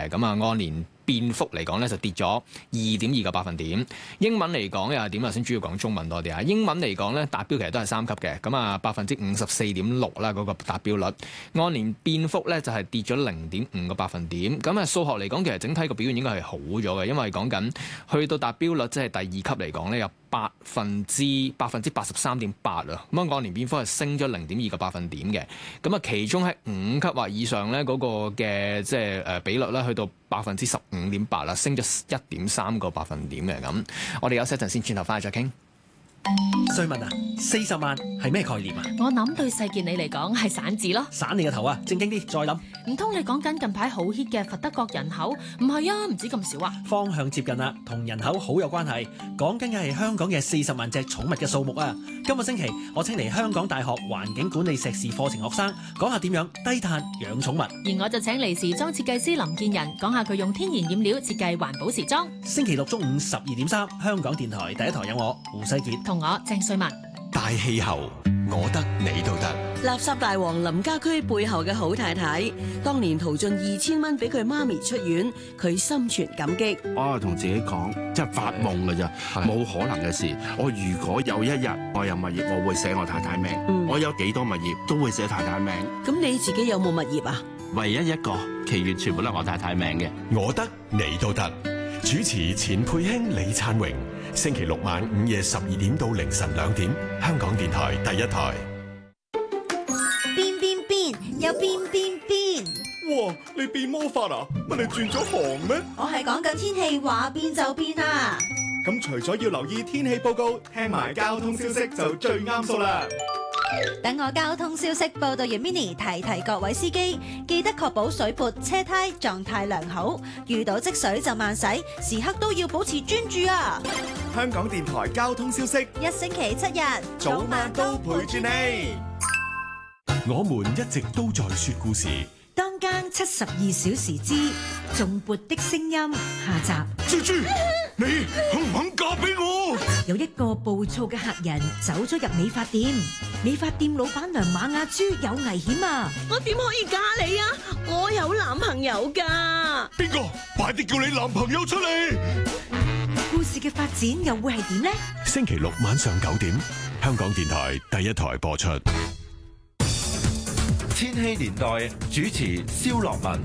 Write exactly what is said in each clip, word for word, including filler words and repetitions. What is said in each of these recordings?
咁啊按年變幅嚟講咧就跌咗二點二個百分點。英文嚟講又係點啊？先主要講中文多啲啊。英文嚟講咧達標其實都係三級嘅，咁啊百分之五十四點六啦嗰個達標率，按年變幅咧就係跌咗零點五個百分點。咁啊數學嚟講其實整體個表現應該係好咗嘅，因為講緊去到達標率即係第二級嚟講咧有百分之百分之八十三點八啊，咁啊按年變幅係升咗零點二個百分點嘅。咁啊其中喺五級或以上咧嗰個嘅即係誒比率咧去到百分之十五點八啦，升咗一點三個百分點嘅。咁我哋休息一陣先，轉頭翻去再傾。 瑞文啊，四十萬係咩概念啊？ 我諗對細件你嚟講係散字咯。 散你個頭啊！正經啲，再諗。 唔通你講緊近排好 hit 嘅佛得角人口？唔係啊，唔止咁少啊。 方向接近啦，同人口好有關係。講緊嘅係香港嘅四十萬隻寵物嘅數目啊！今個星期我請嚟香港大學環境管理碩士課程學生講下點樣低碳養寵物。 而我就請嚟時裝設計師林建仁講下佢用天然染料設計環保時裝。 星期六中午十二點三，香港電台第一台有我胡世傑同我鄭瑞文。 大氣候，我得你都得。 垃圾大王林家駒背後嘅好太太，當年淘盡二千蚊俾佢媽咪出院，佢心存感激。 我同自己講，即係發夢㗎咋，冇可能嘅事。我如果有一日我有物業，我會寫我太太名。嗯、我有幾多物業都會寫太太名。 咁你自己有冇物業啊？ 唯一一個，其餘全部都係我太太名嘅。 我得你都得。主持錢佩卿、李燦榮，星期六晚午夜十二點到凌晨兩點，香港電台第一台。 變變變，有變變變！ 哇，你變魔法啊？乜你轉咗行咩？ 我係講緊天氣，話變就變啊！ 咁除咗要留意天氣報告，聽埋交通消息就最啱數啦。 等我交通消息報道完 mini 提提各位司機，記得確保水潑、車胎狀態良好，遇到積水就慢駛，時刻都要保持專注啊！ 香港電台交通消息， 一星期七日， 早晚都陪住你。 我們一直都在說故事。 當間七十二小時之頌缽的聲音下集。 豬豬，你肯唔肯嫁俾我？ 有一個暴躁嘅客人走咗入美髮店，美髮店老闆娘馬雅珠有危險啊！ 我點可以嫁你啊？我有男朋友噶。 邊個？快啲叫你男朋友出嚟！ 故事嘅發展又會係點呢？ 星期六晚上九點，香港電台第一台播出。 千禧年代主持蕭樂文。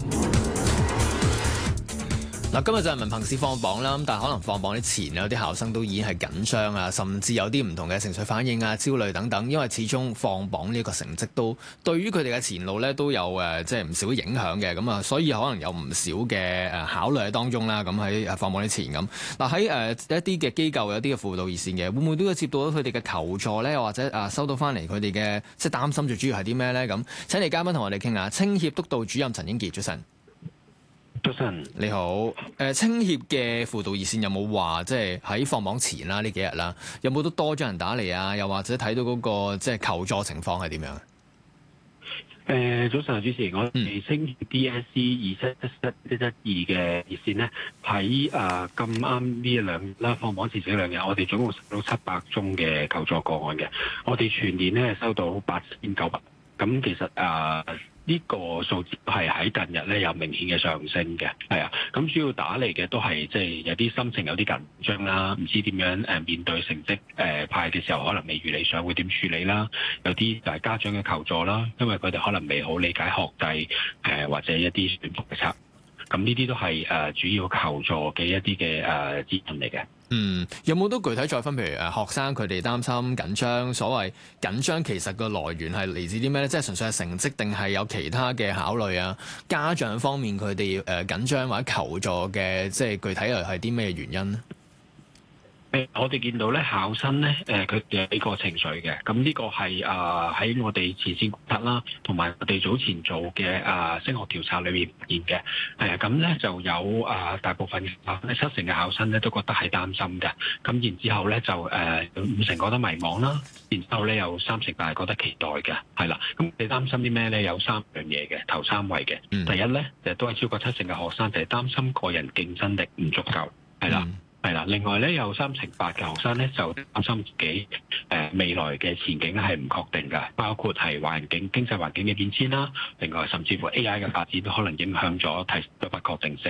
嗱，今日就係文憑試放榜啦，咁但係可能放榜之前有啲考生都已經係緊張啊，甚至有啲唔同嘅情緒反應啊、焦慮等等，因為始終放榜呢個成績都對於佢哋嘅前路咧都有誒即係唔少影響嘅，咁啊，所以可能有唔少嘅誒考慮喺當中啦。咁喺誒放榜之前咁，嗱喺誒一啲嘅機構有啲嘅輔導熱線嘅，會唔會都有接到佢哋嘅求助咧？或者啊收到翻嚟佢哋嘅即係擔心最主要係啲咩咧？咁請嚟嘉賓同我哋傾下，青協督導主任陳英傑，早晨。 早晨， 你好。誒、呃，青協嘅輔導熱線有冇話，即係喺放榜前啦，呢幾日啦，有冇都多咗人打嚟啊？又或者睇到嗰、那個即係求助情況係點樣？誒、 呃，早晨，主持，我哋青協 D S C 二七七一一一二嘅熱線咧，喺誒咁啱呢兩日啦，放榜前這兩日，我哋總共收到七百宗嘅求助個案嘅，我哋全年咧收到八千九百，咁其實誒。呃呢個數字係喺近日咧有明顯嘅上升嘅，係啊，咁主要打嚟嘅都係即係有啲心情有啲緊張啦，唔知點樣誒面對成績誒派嘅時候可能未如理想，會點處理啦？有啲就係家長嘅求助啦，因為佢哋可能未好理解學制誒或者一啲選讀嘅策，咁呢啲都係誒主要求助嘅一啲嘅誒資訊嚟嘅。 嗯，有冇都具體再分？譬如誒學生佢哋擔心緊張，所謂緊張其實個來源係嚟自啲咩咧？即係純粹係成績，定係有其他嘅考慮啊？家長方面佢哋誒緊張或者求助嘅，即係具體又係啲咩原因咧？ 我哋見到咧考生咧，誒佢哋有呢個情緒嘅，咁呢個係啊喺我哋前線觀察啦，同埋我哋早前做嘅啊升學調查裏面發現嘅，誒咁咧就有啊大部分啊七成嘅考生咧都覺得係擔心嘅，咁然之後咧就誒五成覺得迷茫啦，然之後咧有三成大係覺得期待嘅，係啦，咁你擔心啲咩咧？有三樣嘢嘅，頭三位嘅，嗯、第一咧就都係超過七成嘅學生就係擔心個人競爭力唔足夠，係啦。嗯係啦，另外咧有三成八嘅學生咧就擔心自己誒未來嘅前景係唔確定嘅，包括係環境經濟環境嘅變遷啦，另外甚至乎 A I 嘅發展都可能影響咗提升咗不確定性。